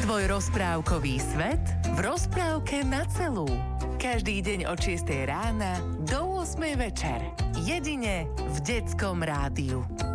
Tvoj rozprávkový svet v rozprávke na celú. Každý deň od 6 rána do 8 večer. Jedine v Detskom rádiu.